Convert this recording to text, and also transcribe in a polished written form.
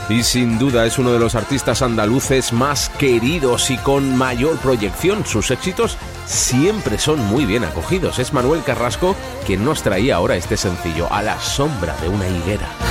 y sin duda es uno de los artistas andaluces más queridos y con mayor proyección. Sus éxitos siempre son muy bien acogidos. Es Manuel Carrasco quien nos traía ahora este sencillo, A la sombra de una higuera.